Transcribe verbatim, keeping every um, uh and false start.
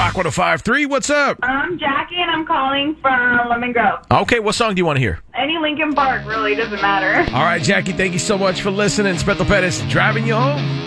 Rock one oh five point three. What's up? I'm Jackie, and I'm calling from Lemon Grove. Okay, what song do you want to hear? Any Linkin Park really doesn't matter. All right, Jackie, thank you so much for listening. Spetto Pettis driving you home.